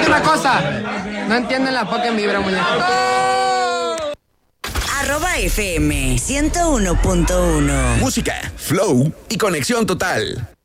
una cosa. No entienden la fucking vibra, muñeco. @FM 101.1. Música, flow y conexión total.